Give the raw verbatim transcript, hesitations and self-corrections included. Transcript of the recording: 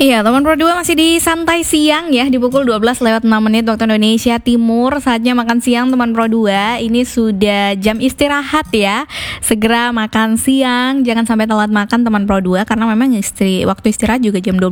Iya, teman Pro dua masih di santai siang ya, di pukul dua belas lewat enam menit waktu Indonesia Timur. Saatnya makan siang teman Pro dua. Ini sudah jam istirahat ya. Segera makan siang, jangan sampai telat makan teman Pro dua, karena memang istri waktu istirahat juga jam dua belas